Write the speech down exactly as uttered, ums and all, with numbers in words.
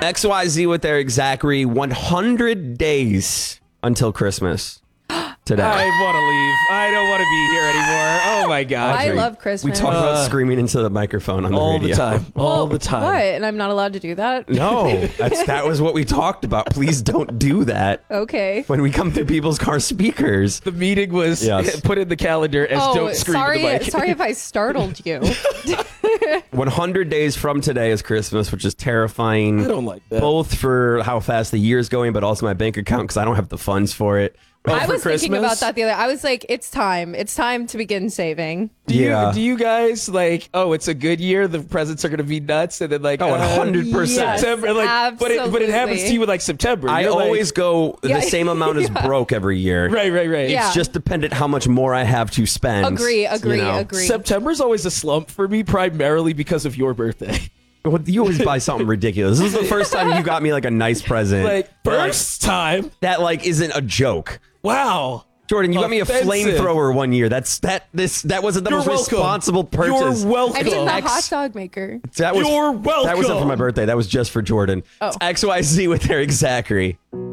X Y Z with their Zachary. one hundred days until Christmas. Today. I want to leave. I don't want to be here anymore. Oh my god. I love Christmas. We talk about Uh, screaming into the microphone on the all radio. the time. All the time. What? And I'm not allowed to do that? No, that's, that was what we talked about. Please don't do that Okay. when we come through people's car speakers. The meeting was Yes. put in the calendar as Oh, don't scream sorry. in the mic. Sorry if I startled you. one hundred days from today is Christmas, which is terrifying. I don't like that. Both for how fast the year's going, but also my bank account because I don't have the funds for it. Oh, I for was thinking Christmas? about that the other. I was like, it's time. It's time to begin saving. Do you, Yeah. do you guys like, oh, it's a good year, the presents are going to be nuts, and then like, Oh, uh, one hundred percent. Yes, September, like, but it, but it happens absolutely. to you with like September. I You're like- always go Yeah. the same amount as broke every year. right, right, right. Yeah. It's just dependent how much more I have to spend. Agree, agree, you know. agree. September's always a slump for me, primarily because of your birthday. Well, you always buy something ridiculous. This is the first time you got me like a nice present. Like that, like, first time, that like isn't a joke. wow. Jordan, you got me a Offensive. flamethrower one year. That's that this that wasn't the You're most welcome. responsible purchase. You're welcome. I mean, the X- hot dog maker. That was You're welcome. That wasn't for my birthday. That was just for Jordan. Oh. It's X Y Z with Eric Zachary.